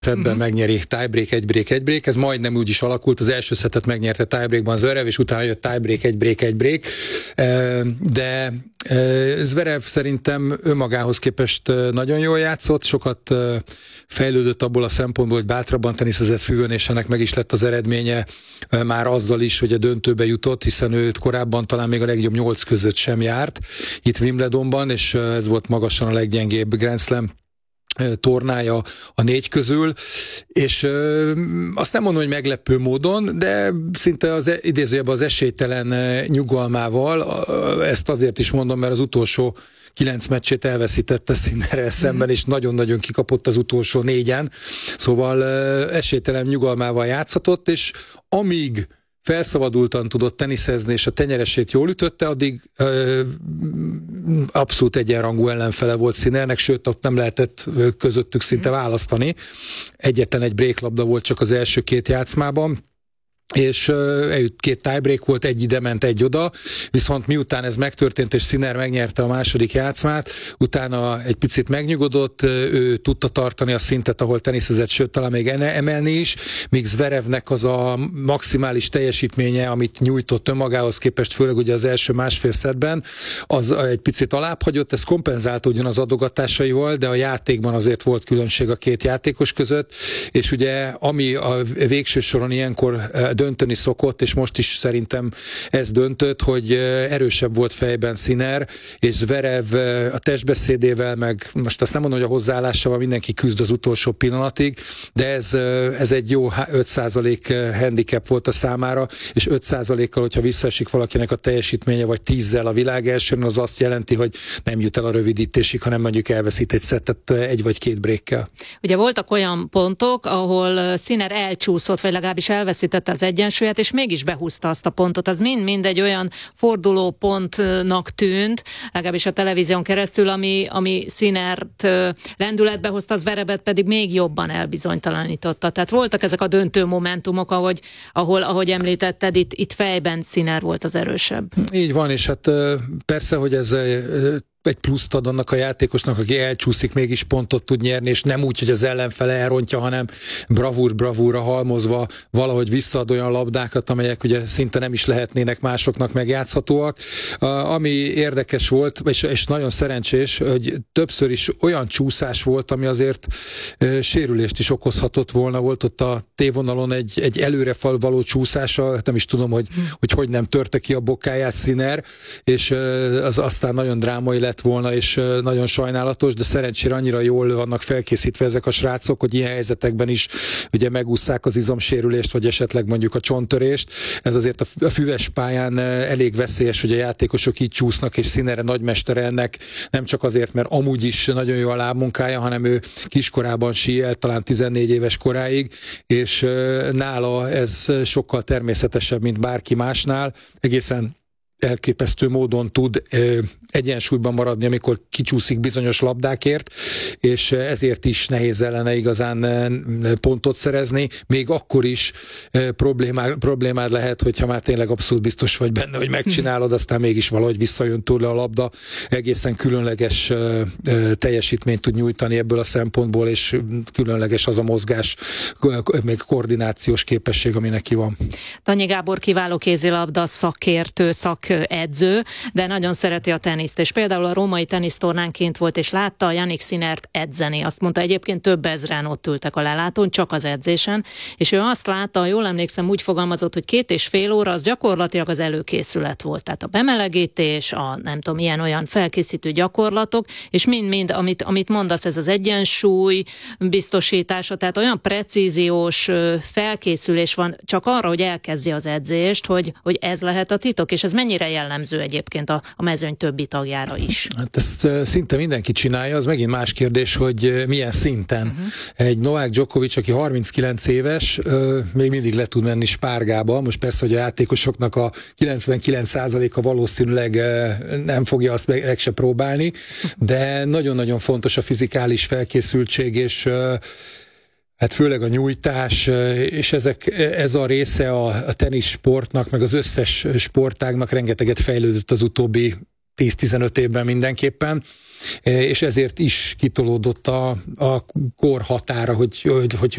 szettben megnyeri tiebreak, egy break, ez majdnem úgy is alakult, az első szettet megnyerte tiebreakban Zverev, és utána jött tiebreak, egy break, de Zverev szerintem önmagához képest nagyon jól játszott, sokat fejlődött abból a szempontból, hogy bátrabban teniszezett füvön, és ennek meg is lett az eredménye már azzal is, hogy a döntőbe jutott, hiszen ő korábban talán még a legjobb 8 között sem járt itt Wimbledonban, és ez volt magasan a leggyengébb Grand Slam tornája a 4 közül, és azt nem mondom, hogy meglepő módon, de szinte az idézőjebben az esélytelen nyugalmával, ezt azért is mondom, mert az utolsó 9 meccsét elveszítette Sinnerrel szemben, és nagyon-nagyon kikapott az utolsó 4-en, szóval esélytelen nyugalmával játszhatott, és amíg felszabadultan tudott teniszezni, és a tenyeresét jól ütötte, addig abszolút egyenrangú ellenfele volt Sinnernek, sőt, ott nem lehetett közöttük szinte választani. Egyetlen egy breaklabda volt csak az első 2 játszmában, és 2 tiebreak volt, egy ide ment, egy oda, viszont miután ez megtörtént, és Sinner megnyerte a második játszmát, utána egy picit megnyugodott, ő tudta tartani a szintet, ahol teniszezett, sőt, talán még emelni is, míg Zverevnek az a maximális teljesítménye, amit nyújtott önmagához képest, főleg ugye az első másfél szettben, az egy picit alábbhagyott, ez kompenzálta ugyan az adogatásaival, de a játékban azért volt különbség a 2 játékos között, és ugye ami a végső soron ilyenkor dönteni szokott, és most is szerintem ez döntött, hogy erősebb volt fejben Sinner, és Zverev a testbeszédével, meg most azt nem mondom, hogy a hozzáállásával mindenki küzd az utolsó pillanatig, de ez egy jó 5% handicap volt a számára, és 5%-kal, hogyha visszaesik valakinek a teljesítménye, vagy 10-zel a világ elsőn, az azt jelenti, hogy nem jut el a rövidítésig, hanem mondjuk elveszít egy szettet 1 vagy 2 breakkel. Ugye voltak olyan pontok, ahol Sinner elcsúszott, vagy legalábbis elveszítette az egyensúlyát, és mégis behúzta azt a pontot. Az mind egy olyan fordulópontnak tűnt, legalábbis a televízión keresztül, ami Sinnert lendületbe hozta, az Zverevet pedig még jobban elbizonytalanította. Tehát voltak ezek a döntő momentumok, ahogy említetted, itt fejben Sinner volt az erősebb. Így van, és hát persze, hogy ez egy pluszt ad annak a játékosnak, aki elcsúszik, mégis pontot tud nyerni, és nem úgy, hogy az ellenfele elrontja, hanem bravúra halmozva valahogy visszaad olyan labdákat, amelyek ugye szinte nem is lehetnének másoknak megjátszhatóak. Ami érdekes volt, és nagyon szerencsés, hogy többször is olyan csúszás volt, ami azért sérülést is okozhatott volna. Volt ott a tévonalon egy előre való csúszása, nem is tudom, hogy nem törte ki a bokáját Sinner, és az aztán nagyon drámai lett volna, és nagyon sajnálatos, de szerencsére annyira jól vannak felkészítve ezek a srácok, hogy ilyen helyzetekben is ugye megússzák az izomsérülést, vagy esetleg mondjuk a csonttörést. Ez azért a füves pályán elég veszélyes, hogy a játékosok így csúsznak, és Sinner nagymestere ennek, nem csak azért, mert amúgy is nagyon jó a lábmunkája, hanem ő kiskorában síelt, talán 14 éves koráig, és nála ez sokkal természetesebb, mint bárki másnál. Egészen elképesztő módon tud egyensúlyban maradni, amikor kicsúszik bizonyos labdákért, és ezért is nehéz ellene igazán pontot szerezni. Még akkor is problémád lehet, hogyha már tényleg abszolút biztos vagy benne, hogy megcsinálod, aztán mégis valahogy visszajön tőle a labda. Egészen különleges teljesítményt tud nyújtani ebből a szempontból, és különleges az a mozgás, még koordinációs képesség, ami neki van. Tanyi Gábor kiváló kézilabda szakértő, edző, de nagyon szereti a teniszt, és például a római tenisztornán kint volt, és látta Jannik Sinnert edzeni. Azt mondta, egyébként több ezren ott ültek a lelátón, csak az edzésen, és ő azt látta, jól emlékszem, úgy fogalmazott, hogy 2,5 óra az gyakorlatilag az előkészület volt. Tehát a bemelegítés, a nem tudom, ilyen-olyan felkészítő gyakorlatok, és mind, amit mondasz, ez az egyensúly biztosítása, tehát olyan precíziós felkészülés van csak arra, hogy elkezdje az edzést, hogy ez lehet a titok, és ez mennyire jellemző egyébként a mezőny többi tagjára is. Hát ezt szinte mindenki csinálja, az megint más kérdés, hogy milyen szinten. Egy Novák Djokovic, aki 39 éves, még mindig le tud menni spárgába. Most persze, hogy a játékosoknak a 99%-a valószínűleg nem fogja azt meg se próbálni, de nagyon-nagyon fontos a fizikális felkészültség, és hát főleg a nyújtás, és ez a része a teniszsportnak, meg az összes sportágnak rengeteget fejlődött az utóbbi 10-15 évben mindenképpen, és ezért is kitolódott a kor határa, hogy